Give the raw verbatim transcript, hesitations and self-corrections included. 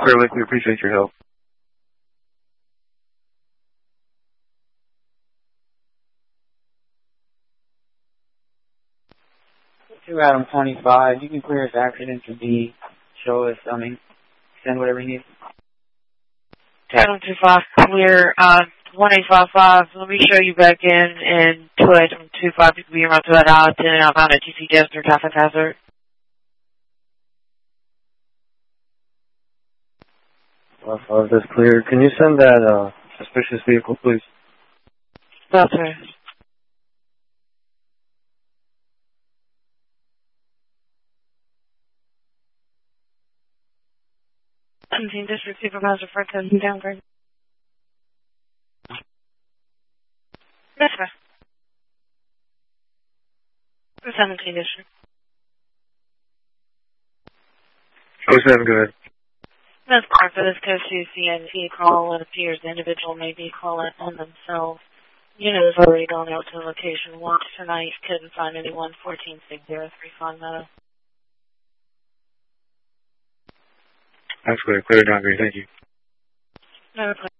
Clearly, we appreciate your help. Two Adam twenty-five. You can clear this accident to B. Show us, I mean, send whatever you need. Adam two five, clear, uh, one eight five five. Let me show you back in, and two eight two five, you can be around to that out, and I'm on a T C Desert traffic hazard. Well, uh, that's clear. Can you send that, uh, suspicious vehicle, please? That's right. seventeenth District Supervisor Frank Hudson downgrade. Yes, sir. seventeenth District. Oh, seven, go ahead. That's part for this code two C N T call. It appears the individual may be calling on themselves. Unit has already gone out to the location once tonight. Couldn't find anyone. fourteen six zero three Fawn Meadow. That's clear. Clear downgrade. Thank you. No,